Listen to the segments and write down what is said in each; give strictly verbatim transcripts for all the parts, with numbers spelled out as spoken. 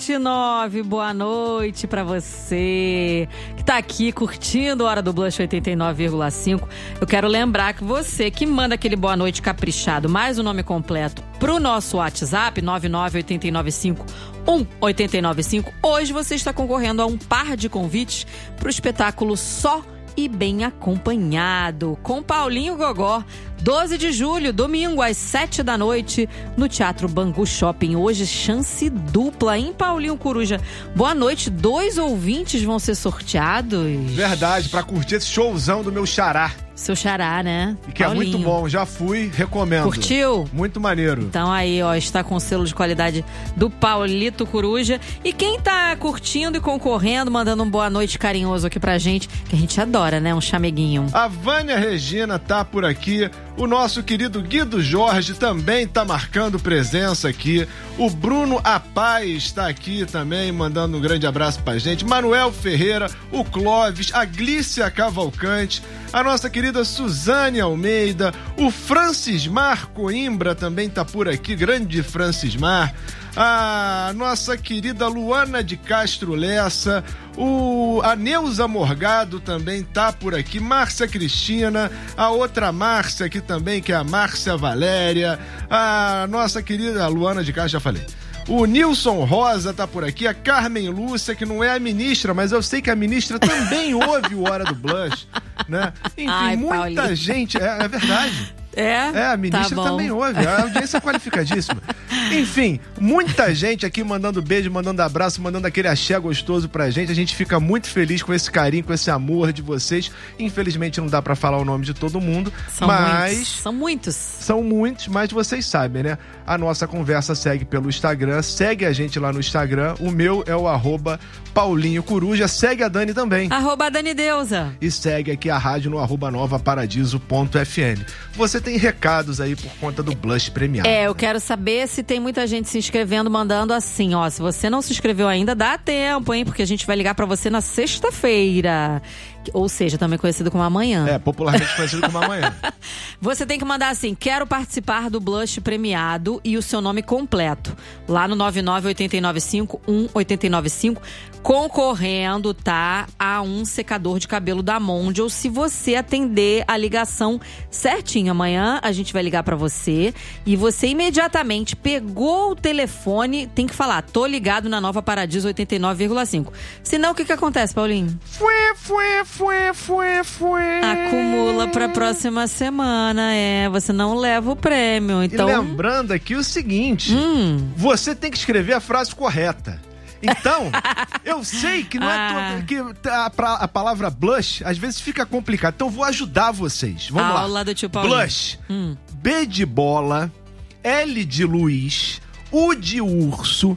vinte e nove, boa noite pra você que tá aqui curtindo a Hora do Blush oitenta e nove vírgula cinco. Eu quero lembrar que você que manda aquele boa noite caprichado, mais o nome completo, pro nosso WhatsApp, nove nove oito nove cinco um oito nove cinco, hoje você está concorrendo a um par de convites pro espetáculo Só e Bem Acompanhado, com Paulinho Gogó, doze de julho, domingo, às sete da noite, no Teatro Bangu Shopping. Hoje, chance dupla, hein, Paulinho Coruja? Boa noite, dois ouvintes vão ser sorteados. Verdade, pra curtir esse showzão do meu xará. Seu xará, né? E que Paulinho. É muito bom, já fui, recomendo. Curtiu? Muito maneiro. Então aí, ó, está com o selo de qualidade do Paulito Coruja. E quem tá curtindo e concorrendo, mandando um boa noite carinhoso aqui pra gente, que a gente adora, né? Um chameguinho. A Vânia Regina tá por aqui. O nosso querido Guido Jorge também tá marcando presença aqui. O Bruno Apaz está aqui também, mandando um grande abraço pra gente. Manuel Ferreira, o Clóvis, a Glícia Cavalcante, a nossa querida Suzane Almeida, o Francismar Coimbra também tá por aqui, grande Francismar. A nossa querida Luana de Castro Lessa, o, a Neuza Morgado também tá por aqui, Márcia Cristina, a outra Márcia aqui também, que é a Márcia Valéria, a nossa querida Luana de Castro, já falei. O Nilson Rosa tá por aqui, a Carmen Lúcia, que não é a ministra, mas eu sei que a ministra também ouve o Hora do Blush, né? Enfim, Ai, muita Paulinho. gente, é, é verdade. É? É, a ministra tá também ouve, a audiência é qualificadíssima. Enfim, muita gente aqui mandando beijo, mandando abraço, mandando aquele axé gostoso pra gente. A gente fica muito feliz com esse carinho, com esse amor de vocês. Infelizmente não dá pra falar o nome de todo mundo, São mas... muitos. São muitos. São muitos, mas vocês sabem, né? A nossa conversa segue pelo Instagram, segue a gente lá no Instagram. O meu é o arroba Paulinho Coruja, segue a Dani também. Arroba Dani Deusa. E segue aqui a rádio no arroba nova paradiso ponto f m. Você tem recados aí por conta do Blush premiado. É, eu quero saber se tem muita gente se inscrevendo, mandando assim, ó, se você não se inscreveu ainda, dá tempo, hein, porque a gente vai ligar pra você na sexta-feira, ou seja, também conhecido como amanhã. É, popularmente conhecido como amanhã. Você tem que mandar assim, quero participar do Blush premiado e o seu nome completo, lá no nove nove oito nove cinco um oito nove cinco, concorrendo, tá, a um secador de cabelo da Mondial, se você atender a ligação certinho. Amanhã a gente vai ligar pra você e você imediatamente pegou o telefone, tem que falar, tô ligado na Nova Paradiso oitenta e nove vírgula cinco. Senão, o que que acontece, Paulinho? Fuê, fuê, fuê, fuê, fuê. Acumula pra próxima semana, é, você não leva o prêmio, então... E lembrando aqui o seguinte, hum. você tem que escrever a frase correta. Então, eu sei que não é Ah. todo, que a, a palavra blush às vezes fica complicado, então eu vou ajudar vocês. Vamos Aula lá. Aula do tio Paulinho. Blush. Hum. B de bola, L de Luiz, U de urso,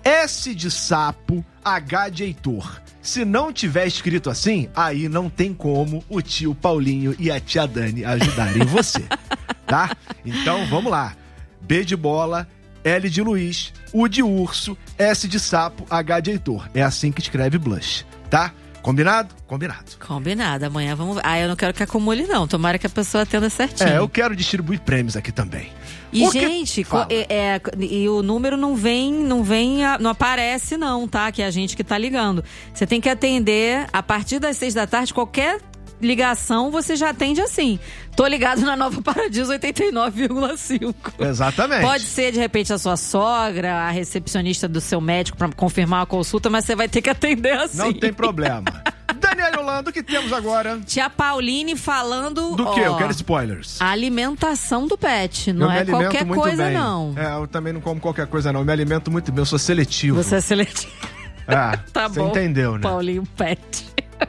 S de sapo, H de Heitor. Se não tiver escrito assim, aí não tem como o tio Paulinho e a tia Dani ajudarem você, tá? Então, vamos lá. B de bola, L de Luiz, U de urso, S de sapo, H de Heitor. É assim que escreve blush, tá? Combinado? Combinado. Combinado. Amanhã vamos... Ah, eu não quero que acumule, não. Tomara que a pessoa atenda certinho. É, eu quero distribuir prêmios aqui também. E, O que- gente, co- Fala. é, é, e o número não vem, não vem, a- não aparece não, tá? Que é a gente que tá ligando. Você tem que atender a partir das seis da tarde, qualquer ligação você já atende assim. Tô ligado na Nova Paradiso oitenta e nove vírgula cinco. Exatamente. Pode ser, de repente, a sua sogra, a recepcionista do seu médico pra confirmar a consulta, mas você vai ter que atender assim. Não tem problema. Daniel Yolanda, o que temos agora? Tia Pauline falando... Do ó, que? Eu quero spoilers. a alimentação do pet, não eu me é alimento qualquer muito coisa, bem. não. É, eu também não como qualquer coisa, não. Eu me alimento muito bem, eu sou seletivo. Você é seletivo. É, Tá você bom. entendeu, né? Paulinho Pet.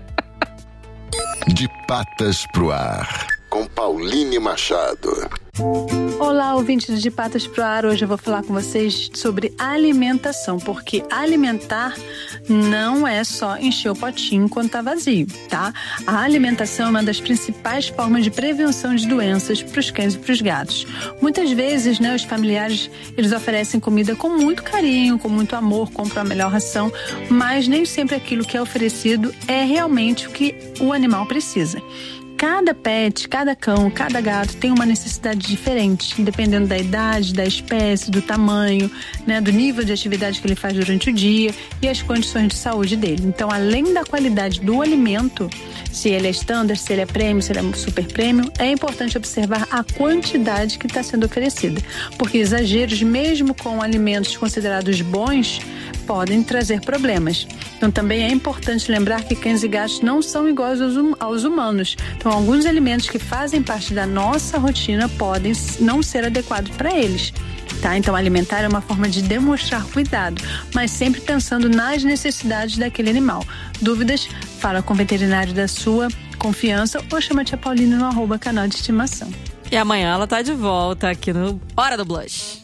De patas pro ar, com Pauline Machado. Olá, ouvintes de Patas pro Ar. Hoje eu vou falar com vocês sobre alimentação, porque alimentar não é só encher o potinho quando tá vazio, tá? A alimentação é uma das principais formas de prevenção de doenças para os cães e para os gatos. Muitas vezes, né, os familiares, eles oferecem comida com muito carinho, com muito amor, compram a melhor ração, mas nem sempre aquilo que é oferecido é realmente o que o animal precisa. cada pet, cada cão, cada gato tem uma necessidade diferente, dependendo da idade, da espécie, do tamanho, né, do nível de atividade que ele faz durante o dia e as condições de saúde dele. Então, além da qualidade do alimento, se ele é standard, se ele é premium, se ele é super premium, é importante observar a quantidade que está sendo oferecida, porque exageros, mesmo com alimentos considerados bons, podem trazer problemas. Então, também é importante lembrar que cães e gatos não são iguais aos, hum, aos humanos. Então, alguns alimentos que fazem parte da nossa rotina podem não ser adequados para eles. Tá? Então, alimentar é uma forma de demonstrar cuidado, mas sempre pensando nas necessidades daquele animal. Dúvidas? Fala com o veterinário da sua confiança ou chama a tia Paulina no arroba canal de estimação. E amanhã ela tá de volta aqui no Hora do Blush.